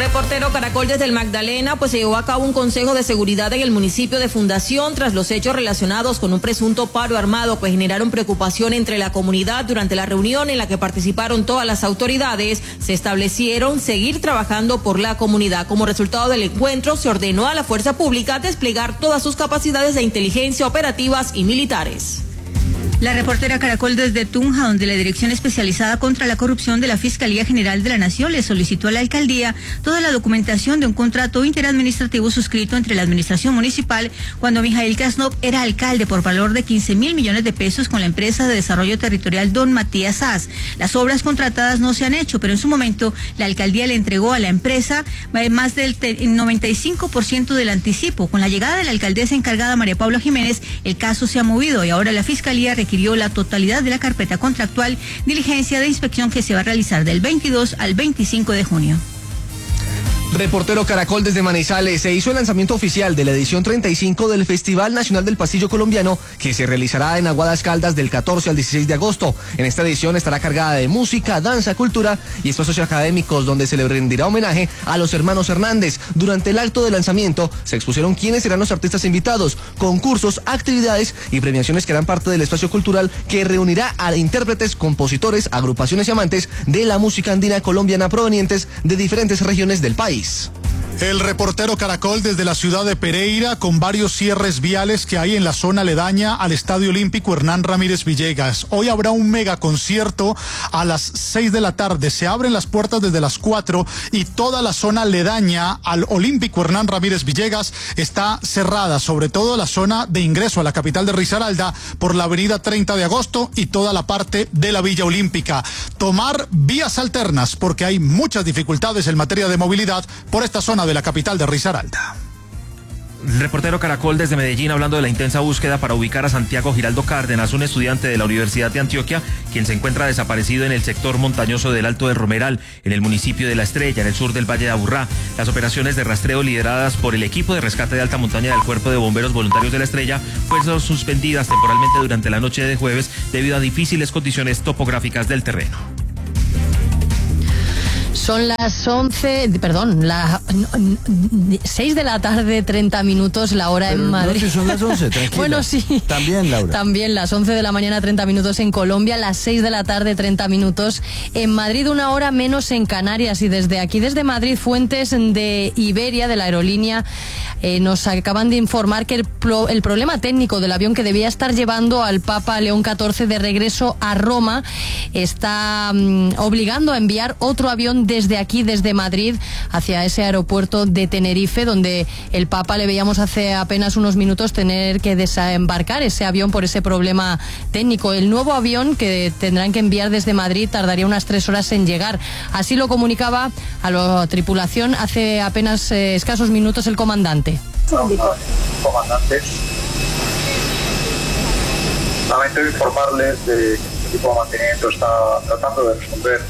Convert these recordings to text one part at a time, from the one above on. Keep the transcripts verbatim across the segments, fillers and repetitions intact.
Reportero Caracol desde el Magdalena, pues se llevó a cabo un consejo de seguridad en el municipio de Fundación tras los hechos relacionados con un presunto paro armado que generaron preocupación entre la comunidad. Durante la reunión en la que participaron todas las autoridades, se establecieron seguir trabajando por la comunidad. Como resultado del encuentro, se ordenó a la fuerza pública desplegar todas sus capacidades de inteligencia, operativas y militares. La reportera Caracol desde Tunja, donde la Dirección Especializada contra la Corrupción de la Fiscalía General de la Nación le solicitó a la alcaldía toda la documentación de un contrato interadministrativo suscrito entre la administración municipal cuando Mijail Krasnov era alcalde por valor de quince mil millones de pesos con la empresa de desarrollo territorial Don Matías Sass. Las obras contratadas no se han hecho, pero en su momento la alcaldía le entregó a la empresa más del noventa y cinco por ciento del anticipo. Con la llegada de la alcaldesa encargada María Paula Jiménez, el caso se ha movido y ahora la Fiscalía requiere la totalidad de la carpeta contractual, diligencia de inspección que se va a realizar del veintidós al veinticinco de junio. Reportero Caracol desde Manizales, se hizo el lanzamiento oficial de la edición treinta y cinco del Festival Nacional del Pasillo Colombiano, que se realizará en Aguadas Caldas del catorce al dieciséis de agosto. En esta edición estará cargada de música, danza, cultura y espacios académicos, donde se le rendirá homenaje a los hermanos Hernández. Durante el acto de lanzamiento se expusieron quiénes serán los artistas invitados, concursos, actividades y premiaciones que harán parte del espacio cultural que reunirá a intérpretes, compositores, agrupaciones y amantes de la música andina colombiana provenientes de diferentes regiones del país. El reportero Caracol desde la ciudad de Pereira, con varios cierres viales que hay en la zona aledaña al Estadio Olímpico Hernán Ramírez Villegas. Hoy habrá un mega concierto a las seis de la tarde. Se abren las puertas desde las cuatro y toda la zona aledaña al Olímpico Hernán Ramírez Villegas está cerrada, sobre todo la zona de ingreso a la capital de Risaralda por la avenida treinta de agosto y toda la parte de la Villa Olímpica. Tomar vías alternas porque hay muchas dificultades en materia de movilidad por esta zona de la capital de Risaralda. Reportero Caracol desde Medellín, hablando de la intensa búsqueda para ubicar a Santiago Giraldo Cárdenas, un estudiante de la Universidad de Antioquia, quien se encuentra desaparecido en el sector montañoso del Alto de Romeral, en el municipio de La Estrella, en el sur del Valle de Aburrá. Las operaciones de rastreo lideradas por el equipo de rescate de alta montaña del Cuerpo de Bomberos Voluntarios de La Estrella fueron suspendidas temporalmente durante la noche de jueves debido a difíciles condiciones topográficas del terreno. Son las once, perdón, las seis de la tarde, treinta minutos, la hora Pero en Madrid. No, si son las once, tranquila. Bueno, sí. También, Laura. También las once de la mañana, treinta minutos en Colombia, las seis de la tarde, treinta minutos en Madrid, una hora menos en Canarias. Y desde aquí, desde Madrid, fuentes de Iberia, de la aerolínea, eh, nos acaban de informar que el, pro, el problema técnico del avión que debía estar llevando al Papa León catorce de regreso a Roma está um, obligando a enviar otro avión desde aquí, desde Madrid, hacia ese aeropuerto de Tenerife, donde el Papa le veíamos hace apenas unos minutos tener que desembarcar ese avión por ese problema técnico. El nuevo avión que tendrán que enviar desde Madrid tardaría unas tres horas en llegar. Así lo comunicaba a la tripulación hace apenas eh, escasos minutos el comandante. Comandantes, lamento informarles de que este equipo de mantenimiento está tratando de resolver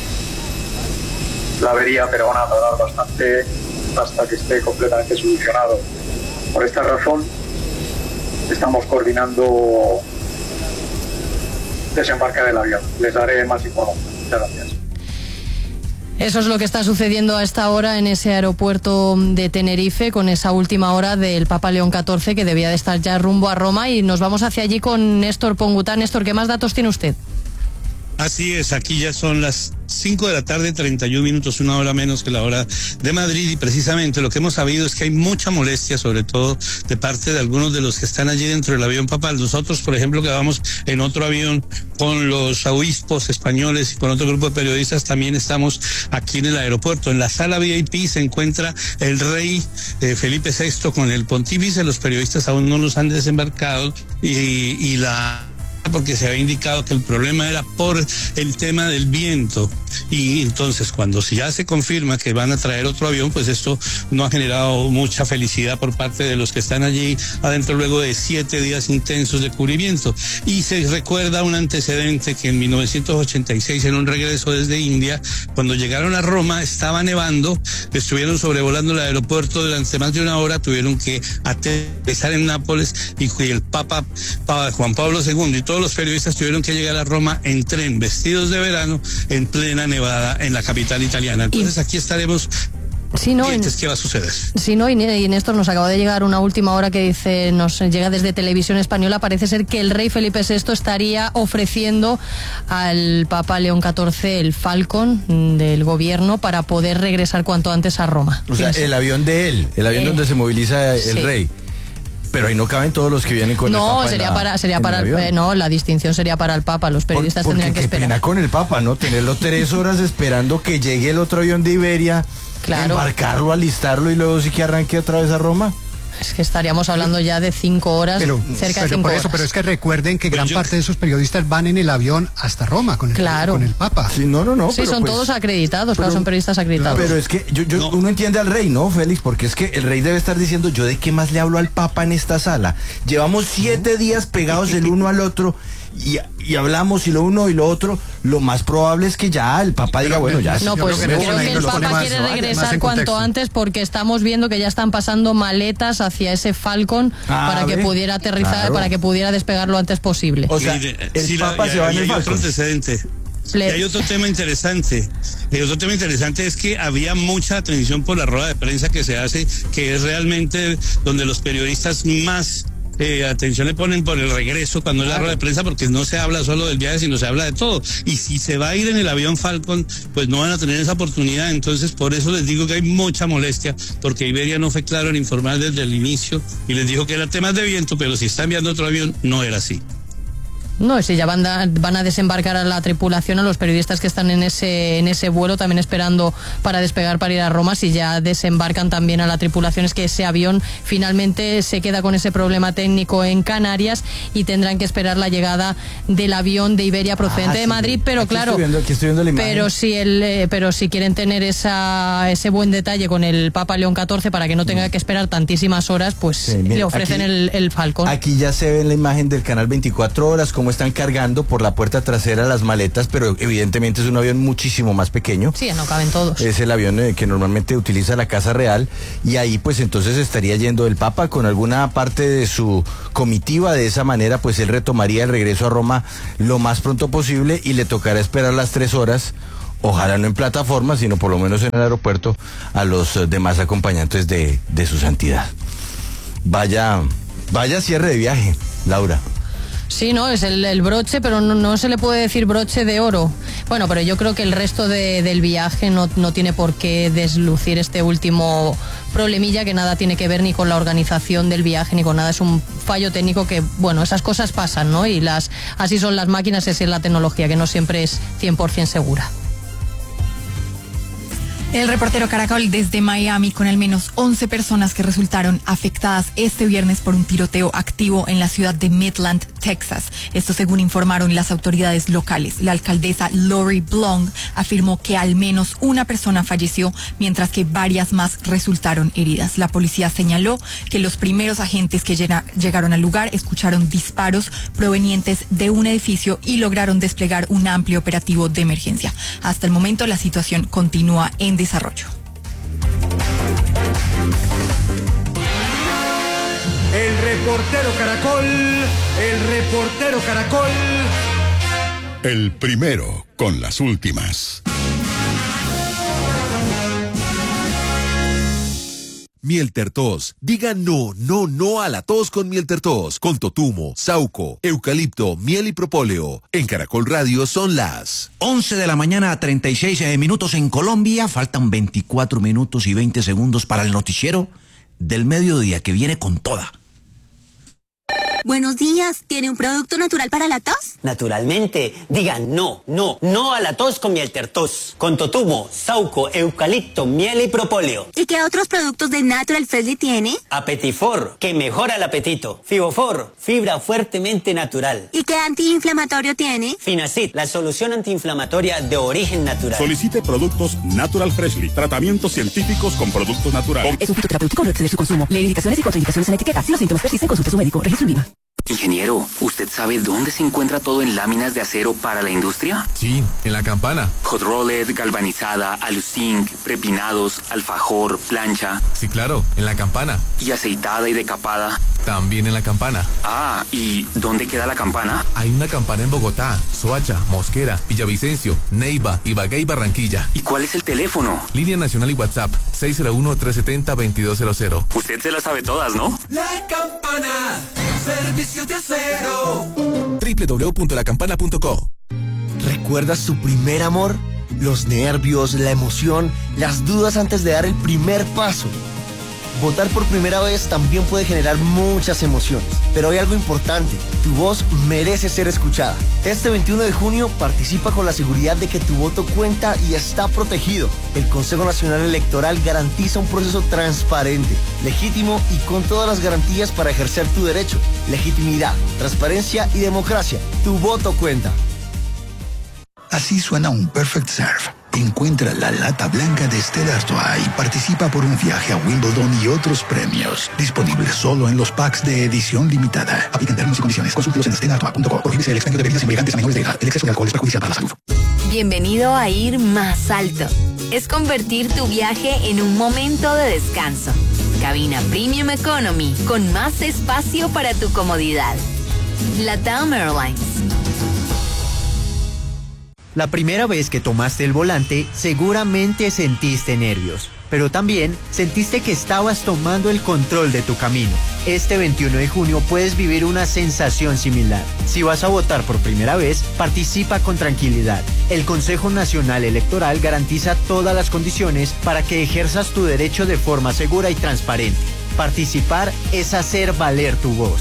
la avería, pero van a tardar bastante hasta que esté completamente solucionado. Por esta razón estamos coordinando desembarque del avión. Les daré más información. Muchas gracias. Eso es lo que está sucediendo a esta hora en ese aeropuerto de Tenerife, con esa última hora del Papa León catorce, que debía de estar ya rumbo a Roma, y nos vamos hacia allí con Néstor Pongutá. Néstor, ¿qué más datos tiene usted? Así es, aquí ya son las cinco de la tarde, treinta y un minutos, una hora menos que la hora de Madrid, y precisamente lo que hemos sabido es que hay mucha molestia, sobre todo de parte de algunos de los que están allí dentro del avión papal. Nosotros, por ejemplo, que vamos en otro avión con los obispos españoles y con otro grupo de periodistas, también estamos aquí en el aeropuerto. En la sala V I P se encuentra el rey eh, Felipe sexto con el pontífice. Los periodistas aún no los han desembarcado y, y la... porque se había indicado que el problema era por el tema del viento, y entonces cuando ya se confirma que van a traer otro avión, pues esto no ha generado mucha felicidad por parte de los que están allí adentro luego de siete días intensos de cubrimiento. Y se recuerda un antecedente que en mil novecientos ochenta y seis, en un regreso desde India, cuando llegaron a Roma estaba nevando, estuvieron sobrevolando el aeropuerto durante más de una hora, tuvieron que aterrizar en Nápoles, y el Papa, Papa Juan Pablo segundo y todos los periodistas tuvieron que llegar a Roma en tren, vestidos de verano, en plena nevada en la capital italiana. Entonces aquí estaremos Sí, no, ¿Y entonces qué va a suceder? Sí, no, y, y Néstor, nos acaba de llegar una última hora que dice, nos llega desde Televisión Española, parece ser que el rey Felipe sexto estaría ofreciendo al Papa León catorce el Falcon del gobierno para poder regresar cuanto antes a Roma. O sea, el avión de él, el avión eh, donde se moviliza el sí. rey. Pero ahí no caben todos los que vienen con no, el Papa. Sería la, para, sería para el, eh, no, la distinción sería para el Papa. Los periodistas Por, tendrían que qué esperar. Pena con el Papa, ¿no? Tenerlo tres horas esperando que llegue el otro avión de Iberia, claro. embarcarlo, alistarlo y luego sí que arranque otra vez a Roma. Es que estaríamos hablando ya de cinco horas, pero, cerca pero de cinco por eso, horas. Pero es que recuerden que gran parte de esos periodistas van en el avión hasta Roma con el, claro. con el Papa. Sí, no, no, no. Sí, son pues, todos acreditados, pero, claro, son periodistas acreditados. Pero es que yo, yo, no. uno entiende al rey, ¿no, Félix? Porque es que el rey debe estar diciendo, ¿yo de qué más le hablo al Papa en esta sala? Llevamos siete ¿No? días pegados el uno al otro y, y hablamos y lo uno y lo otro. Lo más probable es que ya el Papa diga, bueno, ya. No, pues creo, creo que el Papa más, quiere regresar cuanto antes porque estamos viendo que ya están pasando maletas hacia ese Falcon ah, para que pudiera aterrizar, claro. para que pudiera despegar lo antes posible. O sea, el sí, Papa la, se va en el Falcon. Otro antecedente. Y hay otro tema interesante. El otro tema interesante es que había mucha atención por la rueda de prensa que se hace, que es realmente donde los periodistas más Eh, atención le ponen por el regreso cuando es la rueda de prensa, porque no se habla solo del viaje, sino se habla de todo. Y si se va a ir en el avión Falcon, pues no van a tener esa oportunidad. Entonces, por eso les digo que hay mucha molestia, porque Iberia no fue claro en informar desde el inicio y les dijo que era temas de viento, pero si está enviando otro avión, no era así. No, si ya van a, van a desembarcar a la tripulación, a los periodistas que están en ese en ese vuelo, también esperando para despegar para ir a Roma, si ya desembarcan también a la tripulación, es que ese avión finalmente se queda con ese problema técnico en Canarias y tendrán que esperar la llegada del avión de Iberia procedente ah, de Madrid, sí, pero aquí claro, estoy viendo, aquí estoy viendo la imagen. pero si el eh, pero si quieren tener esa ese buen detalle con el Papa León catorce para que no tenga que esperar tantísimas horas, pues sí, mira, le ofrecen aquí, el, el Falcon. Aquí ya se ve en la imagen del canal veinticuatro horas cómo están cargando por la puerta trasera las maletas, pero evidentemente es un avión muchísimo más pequeño. Sí, no caben todos. Es el avión eh, que normalmente utiliza la Casa Real y ahí pues entonces estaría yendo el Papa con alguna parte de su comitiva. De esa manera pues él retomaría el regreso a Roma lo más pronto posible y le tocará esperar las tres horas, ojalá no en plataforma, sino por lo menos en el aeropuerto, a los uh, demás acompañantes de, de su santidad. Vaya, vaya cierre de viaje, Laura. Sí, no, es el, el broche, pero no, no se le puede decir broche de oro. Bueno, pero yo creo que el resto de, del viaje no, no tiene por qué deslucir este último problemilla, que nada tiene que ver ni con la organización del viaje ni con nada. Es un fallo técnico que, bueno, esas cosas pasan, ¿no? Y las así son las máquinas, así es la tecnología, que no siempre es cien por ciento segura. El reportero Caracol desde Miami, con al menos once personas que resultaron afectadas este viernes por un tiroteo activo en la ciudad de Midland, Texas. Esto según informaron las autoridades locales. La alcaldesa Lori Blong afirmó que al menos una persona falleció, mientras que varias más resultaron heridas. La policía señaló que los primeros agentes que llega, llegaron al lugar escucharon disparos provenientes de un edificio y lograron desplegar un amplio operativo de emergencia. Hasta el momento la situación continúa en desarrollo. El reportero Caracol, el reportero Caracol. El primero con las últimas. Mieltertos. Diga no, no, no a la tos con Mieltertos. Con totumo, sauco, eucalipto, miel y propóleo. En Caracol Radio son las once de la mañana a treinta y seis minutos en Colombia. Faltan veinticuatro minutos y veinte segundos para el noticiero del mediodía, que viene con toda. Buenos días, ¿tiene un producto natural para la tos? Naturalmente, digan no, no, no a la tos con Mieltertos. Con totumo, sauco, eucalipto, miel y propóleo. ¿Y qué otros productos de Natural Freshly tiene? Apetifor, que mejora el apetito. Fibofor, fibra fuertemente natural. ¿Y qué antiinflamatorio tiene? Finacid, la solución antiinflamatoria de origen natural. Solicite productos Natural Freshly, tratamientos científicos con productos naturales. Es un fitoterapéutico, no exceder su consumo. Lee indicaciones y contraindicaciones en la etiqueta. Si los síntomas persisten, consulte a su médico. Registro INVIMA. Ingeniero, ¿usted sabe dónde se encuentra todo en láminas de acero para la industria? Sí, en La Campana. Hot rolled, galvanizada, aluzinc, prepinados, alfajor, plancha. Sí, claro, en La Campana. ¿Y aceitada y decapada? también en La Campana. Ah, ¿y dónde queda La Campana? Hay una campana en Bogotá, Soacha, Mosquera, Villavicencio, Neiva, Ibagué y Barranquilla. ¿Y cuál es el teléfono? Línea nacional y WhatsApp, seis cero uno, tres siete cero, dos dos cero cero. Usted se las sabe todas, ¿no? La Campana, servicios de acero. doble u doble u doble u punto la campana punto co. ¿Recuerdas tu primer amor? Los nervios, la emoción, las dudas antes de dar el primer paso. Votar por primera vez también puede generar muchas emociones, pero hay algo importante, tu voz merece ser escuchada. Este veintiuno de junio participa con la seguridad de que tu voto cuenta y está protegido. El Consejo Nacional Electoral garantiza un proceso transparente, legítimo y con todas las garantías para ejercer tu derecho. Legitimidad, transparencia y democracia. Tu voto cuenta. Así suena un Perfect Serve. Encuentra la lata blanca de Stella Artois y participa por un viaje a Wimbledon y otros premios. Disponible solo en los packs de edición limitada. Aplican términos y condiciones. Consúltelos en stella artois punto com. Prohíbese el expendio de bebidas embriagantes a menores de edad. El exceso de alcohol es perjudicial para la salud. Bienvenido a ir más alto. Es convertir tu viaje en un momento de descanso. Cabina Premium Economy con más espacio para tu comodidad. LATAM Airlines. La primera vez que tomaste el volante, seguramente sentiste nervios, pero también sentiste que estabas tomando el control de tu camino. Este veintiuno de junio puedes vivir una sensación similar. Si vas a votar por primera vez, participa con tranquilidad. El Consejo Nacional Electoral garantiza todas las condiciones para que ejerzas tu derecho de forma segura y transparente. Participar es hacer valer tu voz.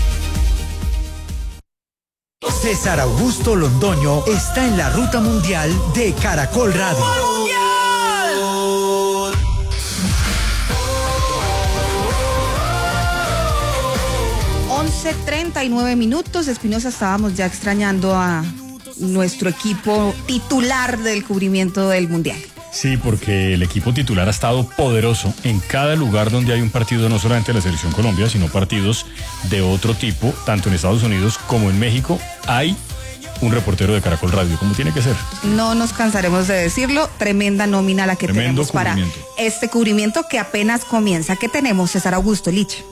César Augusto Londoño está en la ruta mundial de Caracol Radio. once treinta y nueve minutos. Espinosa, estábamos ya extrañando a nuestro equipo titular del cubrimiento del Mundial. Sí, porque el equipo titular ha estado poderoso en cada lugar donde hay un partido, no solamente de la Selección Colombia, sino partidos de otro tipo, tanto en Estados Unidos como en México. Hay un reportero de Caracol Radio, como tiene que ser. No nos cansaremos de decirlo, tremenda nómina la que Tremendo tenemos para este cubrimiento que apenas comienza. ¿Qué tenemos, César Augusto, Liche?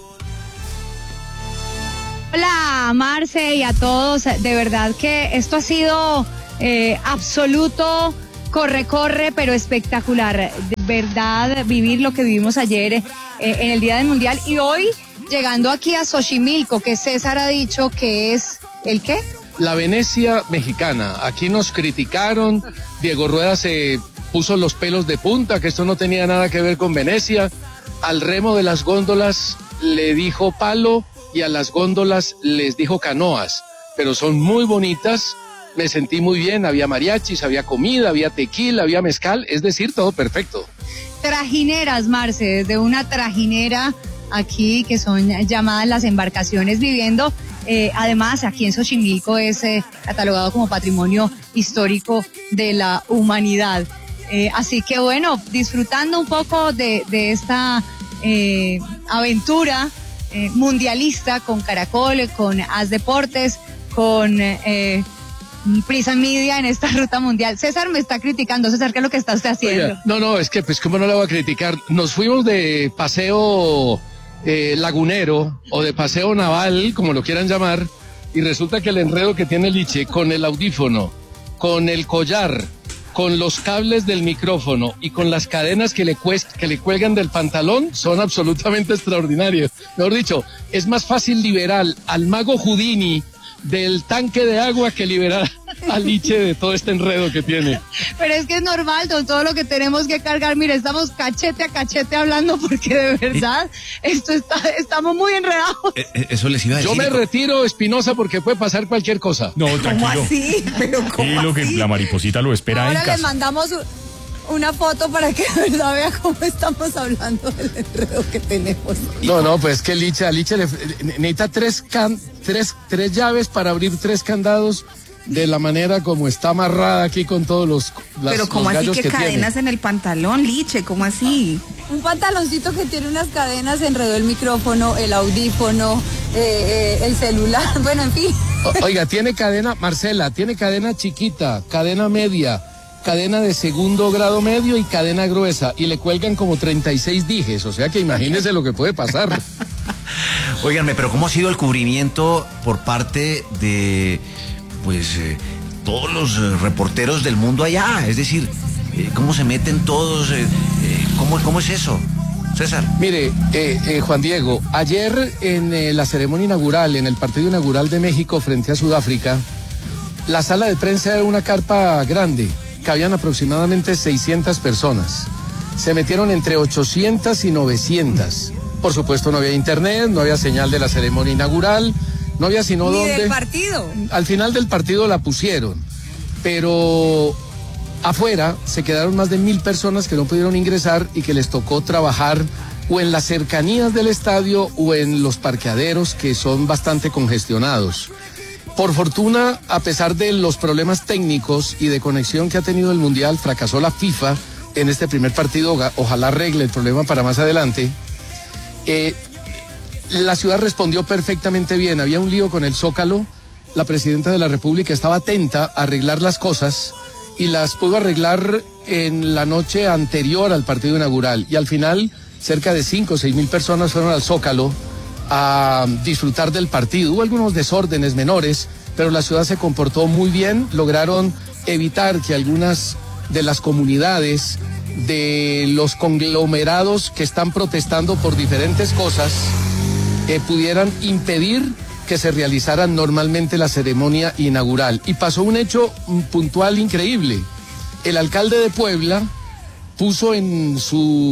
Hola, Marce, y a todos. De verdad que esto ha sido eh, absoluto corre, corre, pero espectacular. De verdad, vivir lo que vivimos ayer eh, en el Día del Mundial y hoy llegando aquí a Xochimilco, que César ha dicho que es ¿el qué? La Venecia mexicana. Aquí nos criticaron, Diego Rueda se puso los pelos de punta, que esto no tenía nada que ver con Venecia. Al remo de las góndolas le dijo palo y a las góndolas les dijo canoas, pero son muy bonitas. Me sentí muy bien, había mariachis, había comida, había tequila, había mezcal, es decir, todo perfecto. Trajineras, Marce, desde una trajinera aquí, que son llamadas las embarcaciones viviendo. Eh, además, aquí en Xochimilco es eh, catalogado como patrimonio histórico de la humanidad. Eh, así que bueno, disfrutando un poco de, de esta eh, aventura eh, mundialista con Caracol, con As Deportes, con Eh, Prisa Media en esta ruta mundial. César me está criticando. César, ¿qué es lo que está usted haciendo? Oiga, no, no, es que pues cómo no le voy a criticar. Nos fuimos de paseo eh, lagunero o de paseo naval, como lo quieran llamar, y resulta que el enredo que tiene Liche con el audífono, con el collar, con los cables del micrófono y con las cadenas que le, cuest que le cuelgan del pantalón son absolutamente extraordinarios. Mejor dicho, es más fácil liberar al mago Houdini del tanque de agua que liberar a Liche de todo este enredo que tiene. Pero es que es normal, con todo lo que tenemos que cargar. Mire, estamos cachete a cachete hablando porque de verdad esto está, estamos muy enredados. Eh, eh, eso les iba a decir. Yo me retiro, Espinosa, porque puede pasar cualquier cosa. No, tranquilo. ¿Cómo así? ¿Pero cómo Tranquilo, que así? la mariposita lo espera Ahora en casa. le mandamos una foto para que de verdad vea cómo estamos hablando del enredo que tenemos. No, no, pues que Liche, a Liche le, necesita tres, can, tres, tres llaves para abrir tres candados de la manera como está amarrada aquí con todos los, las, Pero ¿cómo los así gallos que, que cadenas tiene. en el pantalón, Liche? ¿Cómo así? Un pantaloncito que tiene unas cadenas, enredó el micrófono, el audífono, eh, eh, el celular, bueno, en fin. O, oiga, tiene cadena, Marcela, tiene cadena chiquita, cadena media, cadena de segundo grado medio y cadena gruesa, y le cuelgan como treinta y seis dijes, o sea que imagínese lo que puede pasar. Óiganme, pero ¿cómo ha sido el cubrimiento por parte de, pues, eh, todos los eh, reporteros del mundo allá? Es decir, eh, ¿cómo se meten todos? Eh, eh, ¿cómo, ¿Cómo es eso? César. Mire, eh, eh, Juan Diego, ayer en eh, la ceremonia inaugural, en el partido inaugural de México frente a Sudáfrica, la sala de prensa era una carpa grande, cabían aproximadamente seiscientas personas. Se metieron entre ochocientas y novecientas. Por supuesto no había internet, no había señal de la ceremonia inaugural, no había sino Ni donde... del partido. Al final del partido la pusieron, pero afuera se quedaron más de mil personas que no pudieron ingresar y que les tocó trabajar o en las cercanías del estadio o en los parqueaderos que son bastante congestionados. Por fortuna, a pesar de los problemas técnicos y de conexión que ha tenido el Mundial, fracasó la FIFA en este primer partido, ojalá arregle el problema para más adelante. Eh, la ciudad respondió perfectamente bien, había un lío con el Zócalo, la presidenta de la República estaba atenta a arreglar las cosas y las pudo arreglar en la noche anterior al partido inaugural y al final cerca de cinco o seis mil personas fueron al Zócalo a disfrutar del partido. Hubo algunos desórdenes menores, pero la ciudad se comportó muy bien, lograron evitar que algunas de las comunidades, de los conglomerados que están protestando por diferentes cosas, eh, pudieran impedir que se realizara normalmente la ceremonia inaugural. Y pasó un hecho puntual increíble. El alcalde de Puebla puso en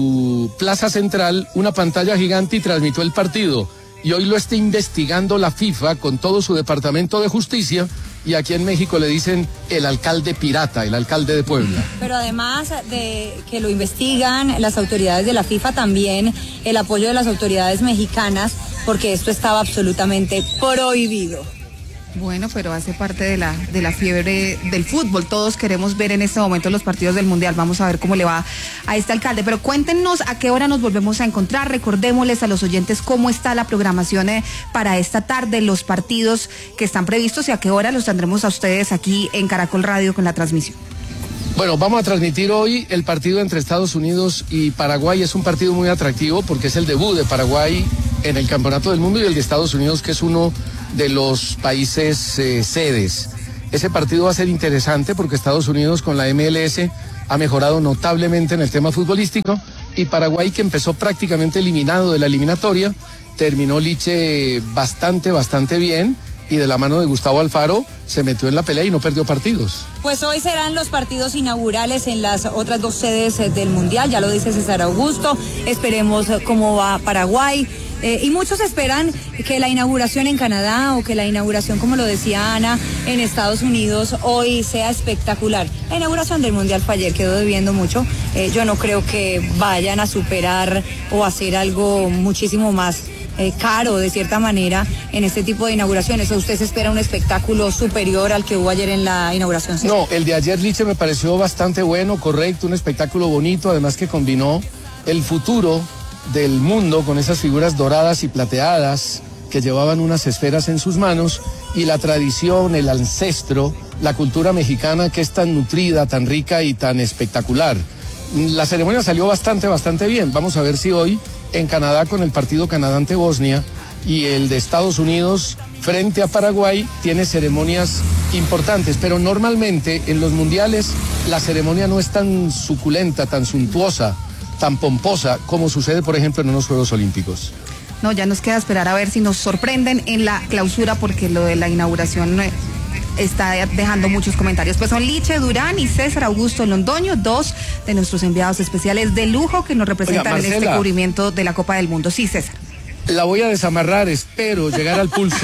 su plaza central una pantalla gigante y transmitió el partido. Y hoy lo está investigando la FIFA con todo su departamento de justicia. Y aquí en México le dicen el alcalde pirata, el alcalde de Puebla. Pero además de que lo investigan las autoridades de la FIFA, también el apoyo de las autoridades mexicanas, porque esto estaba absolutamente prohibido. Bueno, pero hace parte de la, de la fiebre del fútbol. Todos queremos ver en este momento los partidos del Mundial. Vamos a ver cómo le va a este alcalde. Pero cuéntenos a qué hora nos volvemos a encontrar. Recordémosles a los oyentes cómo está la programación eh, para esta tarde, los partidos que están previstos y a qué hora los tendremos a ustedes aquí en Caracol Radio con la transmisión. Bueno, vamos a transmitir hoy el partido entre Estados Unidos y Paraguay. Es un partido muy atractivo porque es el debut de Paraguay en el Campeonato del Mundo y el de Estados Unidos, que es uno de los países eh, sedes. Ese partido va a ser interesante porque Estados Unidos con la M L S ha mejorado notablemente en el tema futbolístico y Paraguay, que empezó prácticamente eliminado de la eliminatoria, terminó Liche bastante, bastante bien y de la mano de Gustavo Alfaro se metió en la pelea y no perdió partidos. Pues hoy serán los partidos inaugurales en las otras dos sedes del Mundial, ya lo dice César Augusto, esperemos cómo va Paraguay. Eh, y muchos esperan que la inauguración en Canadá o que la inauguración, como lo decía Ana, en Estados Unidos hoy sea espectacular. La inauguración del Mundial fue ayer, quedó debiendo mucho. Eh, yo no creo que vayan a superar o hacer algo muchísimo más eh, caro, de cierta manera, en este tipo de inauguraciones. ¿O usted se espera un espectáculo superior al que hubo ayer en la inauguración? ¿Sí? No, el de ayer, Liche, me pareció bastante bueno, correcto, un espectáculo bonito, además que combinó el futuro del mundo con esas figuras doradas y plateadas que llevaban unas esferas en sus manos y la tradición, el ancestro, la cultura mexicana que es tan nutrida, tan rica y tan espectacular. La ceremonia salió bastante, bastante bien. Vamos a ver si hoy en Canadá con el partido Canadá ante Bosnia y el de Estados Unidos frente a Paraguay tiene ceremonias importantes, pero normalmente en los mundiales la ceremonia no es tan suculenta, tan suntuosa, tan pomposa como sucede, por ejemplo, en unos Juegos Olímpicos. No, ya nos queda esperar a ver si nos sorprenden en la clausura, porque lo de la inauguración está dejando muchos comentarios. Pues son Liche Durán y César Augusto Londoño, dos de nuestros enviados especiales de lujo que nos representan Oiga, en este cubrimiento de la Copa del Mundo. Sí, César. La voy a desamarrar, espero llegar al pulso.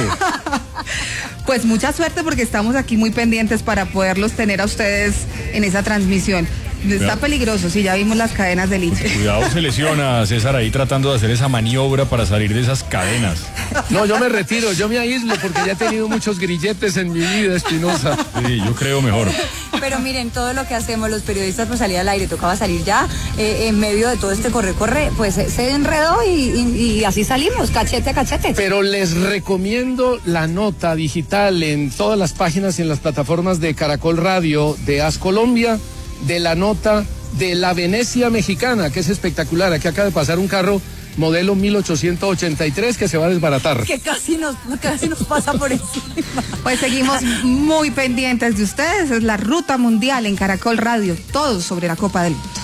Pues mucha suerte porque estamos aquí muy pendientes para poderlos tener a ustedes en esa transmisión. Está Cuidado. Peligroso, sí, ya vimos las cadenas de Liche. Cuidado, se lesiona César ahí tratando de hacer esa maniobra para salir de esas cadenas. No, yo me retiro, yo me aíslo porque ya he tenido muchos grilletes en mi vida, Espinosa. Sí, yo creo mejor. Pero miren, todo lo que hacemos los periodistas por salir al aire, tocaba salir ya, eh, en medio de todo este corre-corre, pues eh, se enredó y, y, y así salimos, cachete a cachete. Pero les recomiendo la nota digital en todas las páginas y en las plataformas de Caracol Radio, de As Colombia, de la nota de la Venecia mexicana, que es espectacular. Aquí acaba de pasar un carro modelo mil ochocientos ochenta y tres que se va a desbaratar. Que casi nos, casi nos pasa por encima. Pues seguimos muy pendientes de ustedes. Es la Ruta Mundial en Caracol Radio. Todo sobre la Copa del Mundo.